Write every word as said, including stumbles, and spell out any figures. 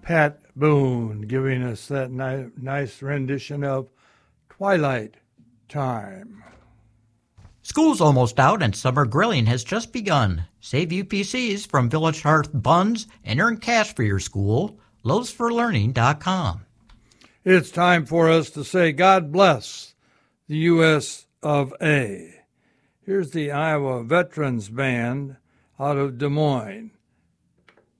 Pat Boone giving us that ni- nice rendition of Twilight Time. School's almost out and summer grilling has just begun. Save U P Cs from Village Hearth Buns and earn cash for your school. Lowe's for Learning dot com. It's time for us to say God bless the U S of A. Here's the Iowa Veterans Band out of Des Moines.